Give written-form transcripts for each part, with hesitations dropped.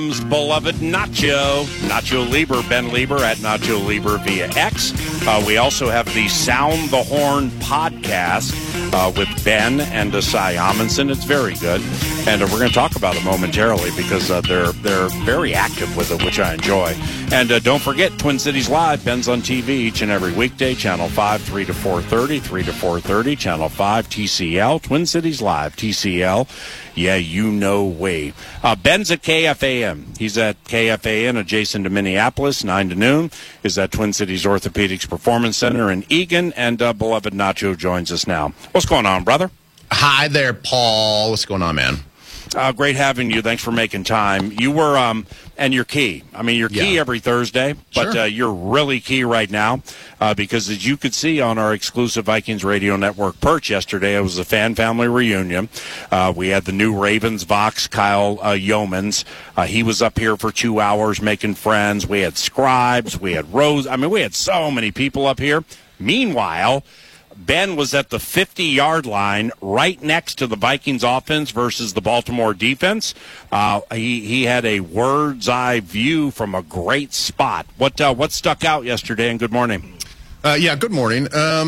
Beloved Nacho Lieber, Ben Lieber at Nacho Lieber via X. We also have the Sound the Horn podcast with Ben and Cy Amundsen. It's very good, and we're going to talk about it momentarily because they're very active with it, which I enjoy. And don't forget, Twin Cities Live. Ben's on TV each and every weekday, Channel 5, 3 to 4:30, 3 to 4:30, Channel 5, TCL, Twin Cities Live, TCL. Yeah, you know Wade. Ben's at KFAN. He's at KFAN adjacent to Minneapolis, 9 to noon. Is at Twin Cities Orthopedics Performance Center in Eagan. And beloved Nacho joins us now. What's going on, brother? Hi there, Paul. What's going on, man? Great having you. Thanks for making time. You were, and you're key. I mean, you're key every Thursday, but Sure. You're really key right now because as you could see on our exclusive Vikings Radio Network perch yesterday, it was a fan family reunion. We had the new Ravens Vox, Kyle Yeomans. He was up here for 2 hours making friends. We had Scribes. We had Rose. I mean, we had so many people up here. Meanwhile, Ben was at the 50-yard line right next to the Vikings offense versus the Baltimore defense. He had a bird's-eye view from a great spot. What stuck out yesterday, and good morning? Good morning.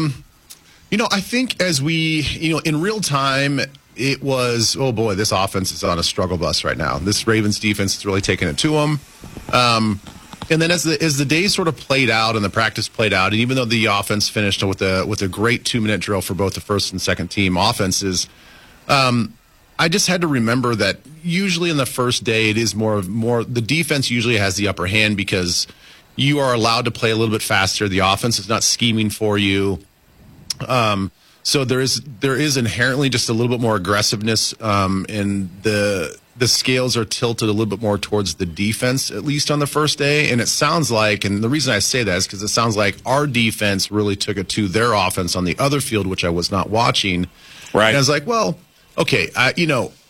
I think as we, in real time, it was, oh boy, this offense is on a struggle bus right now. This Ravens defense is really taking it to them. And then as the days sort of played out and the practice played out, and even though the offense finished with a great 2-minute drill for both the first and second team offenses, I just had to remember that usually in the first day it is more the defense usually has the upper hand because you are allowed to play a little bit faster. The offense is not scheming for you. So there is inherently just a little bit more aggressiveness, and the scales are tilted a little bit more towards the defense, at least on the first day. And it sounds like, and the reason I say that is because it sounds like our defense really took it to their offense on the other field, which I was not watching. Right. And I was like, well, okay,